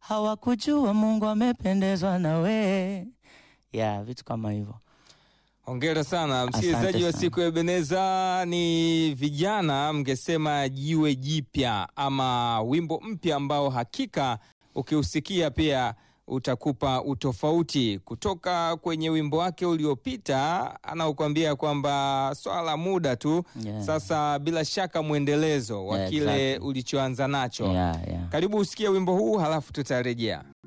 hawakujua Mungu amependezwa na we. Yeah, vitu kama hivyo. Hongera sana msikilizaji wa Siku ya Ebeneza. Ni vijana mngesema jiwe jipya ama wimbo mpya ambao hakika ukiusikia pia utakupa utofauti kutoka kwenye wimbo wake uliopita. Anakuambia kwamba swala muda tu. Sasa bila shaka muendelezo wa kile ulichoanza nacho. Karibu usikie wimbo huu halafu tutarejea.